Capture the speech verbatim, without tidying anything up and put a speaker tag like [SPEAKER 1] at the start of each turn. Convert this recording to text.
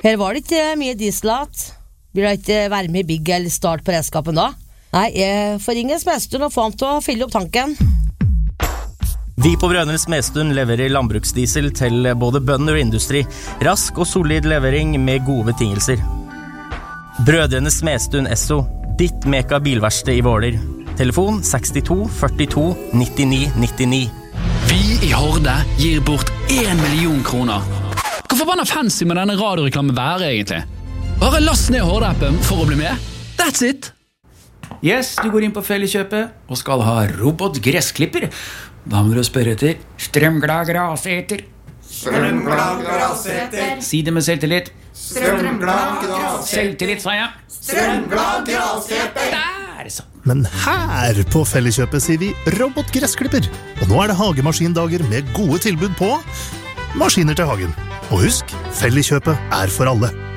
[SPEAKER 1] Her var det ikke mye dieselat. Blir det ikke varme i bygg eller start på redskapen da? Nei, jeg får ringe Smedstuen og få han til å fylle opp tanken.
[SPEAKER 2] Vi på Brødrene Smedstuen leverer landbruksdiesel til både bønder og industri. Rask og solid levering med gode betingelser. Brødrene Smedstuen Esso, ditt meka bilverksted i Våler. Telefon sekstito førtito nittini nittini.
[SPEAKER 3] Vi i Horde gir bort en million kroner. Hvor forbanna fancy med denne radioreklamen være egentlig? Bare last ned Horde-appen for å bli med. That's it!
[SPEAKER 4] Yes, du går inn på Felleskjøpet og skal ha robotgressklipper. Da må du spørre etter strømglad graseter.
[SPEAKER 5] Strømglad graseter.
[SPEAKER 4] Si det med selvtillit.
[SPEAKER 5] Strømglad graseter.
[SPEAKER 4] Selvtillit, sa jeg.
[SPEAKER 5] Strømglad graseter.
[SPEAKER 4] Der, så.
[SPEAKER 6] Men her på Felleskjøpet sier vi robotgressklipper. Og nå er det hagemaskindager med gode tilbud på maskiner til hagen. Og husk, Felleskjøpet er for alle.